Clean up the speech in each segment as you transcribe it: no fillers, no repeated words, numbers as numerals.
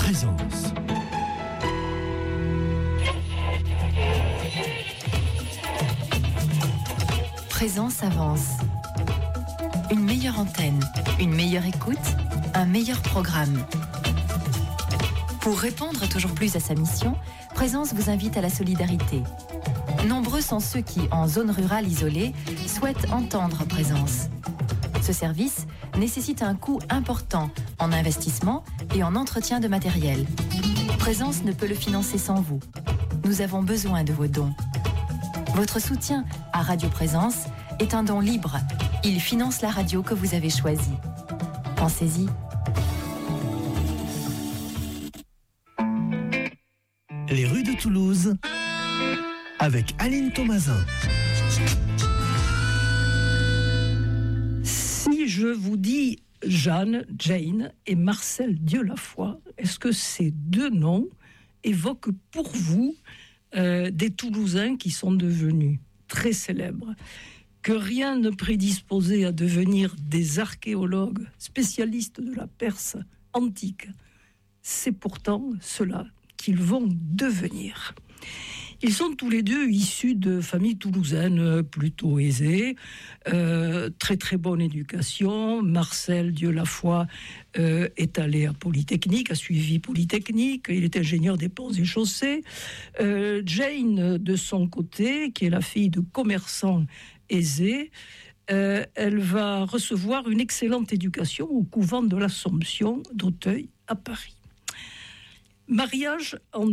Présence. Présence avance. Une meilleure antenne, une meilleure écoute, un meilleur programme. Pour répondre toujours plus à sa mission, Présence vous invite à la solidarité. Nombreux sont ceux qui, en zone rurale isolée, souhaitent entendre Présence. Ce service nécessite un coût important en investissement et en entretien de matériel. Présence ne peut le financer sans vous. Nous avons besoin de vos dons. Votre soutien à Radio Présence est un don libre. Il finance la radio que vous avez choisie. Pensez-y. Les rues de Toulouse avec Aline Thomasin. Si je vous dis Jeanne, Jane et Marcel Dieulafoy, est-ce que ces deux noms évoquent pour vous des Toulousains qui sont devenus très célèbres, que rien ne prédisposait à devenir des archéologues spécialistes de la Perse antique? C'est pourtant cela qu'ils vont devenir. Ils sont tous les deux issus de familles toulousaines plutôt aisées, très très bonne éducation. Marcel Dieulafoy est allé à Polytechnique, a suivi Polytechnique, il est ingénieur des ponts et chaussées. Jane, de son côté, qui est la fille de commerçants aisés, elle va recevoir une excellente éducation au couvent de l'Assomption d'Auteuil à Paris. Mariage en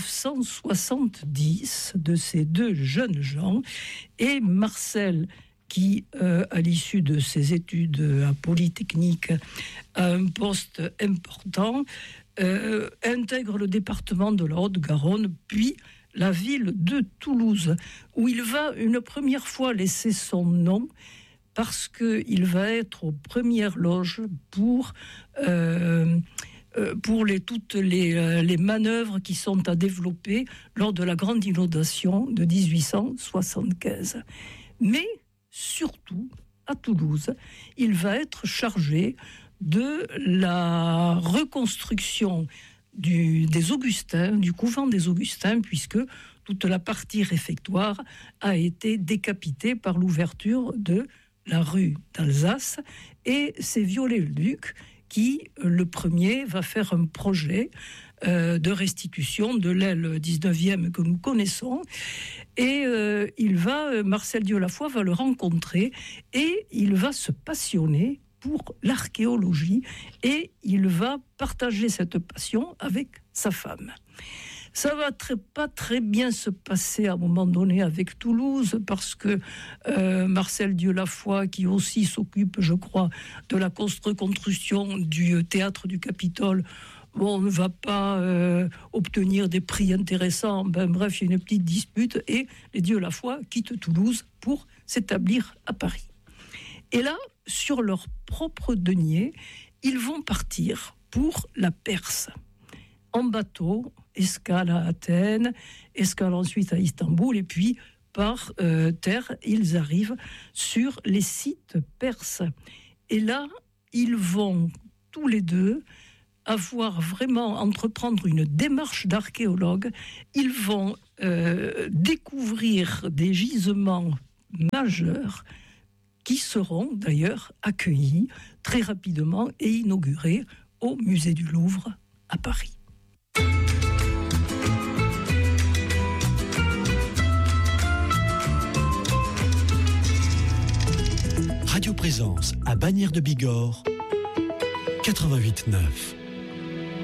1970 de ces deux jeunes gens, et Marcel, qui, à l'issue de ses études à Polytechnique, a un poste important, intègre le département de la Haute-Garonne, puis la ville de Toulouse, où il va une première fois laisser son nom, parce qu'il va être aux premières loges pour toutes les manœuvres qui sont à développer lors de la grande inondation de 1875. Mais surtout, à Toulouse, il va être chargé de la reconstruction des Augustins, du couvent des Augustins, puisque toute la partie réfectoire a été décapitée par l'ouverture de la rue d'Alsace, et c'est Viollet-le-Duc qui, le premier, va faire un projet de restitution de l'aile 19e que nous connaissons. Et Marcel Dieulafoy va le rencontrer et il va se passionner pour l'archéologie et il va partager cette passion avec sa femme. Ça va pas très bien se passer à un moment donné avec Toulouse, parce que Marcel Dieulafoy, qui aussi s'occupe, je crois, de la reconstruction du théâtre du Capitole, ne va pas obtenir des prix intéressants. Bref, il y a une petite dispute et les Dieulafoy quittent Toulouse pour s'établir à Paris. Et là, sur leur propre denier, ils vont partir pour la Perse. En bateau, escale à Athènes, escale ensuite à Istanbul, et puis par terre, ils arrivent sur les sites perses. Et là, ils vont tous les deux entreprendre une démarche d'archéologue. Ils vont découvrir des gisements majeurs qui seront d'ailleurs accueillis très rapidement et inaugurés au musée du Louvre à Paris. Radio Présence à Bagnères de Bigorre, 88.9.